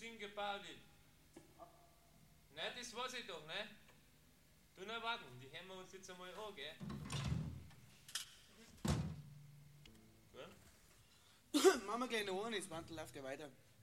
Singe Pauli. Nein, das weiß ich doch, ne? Du noch warten, die hören wir uns jetzt einmal an, gell? Machen wir gleich noch einen, das Wandel läuft ja weiter.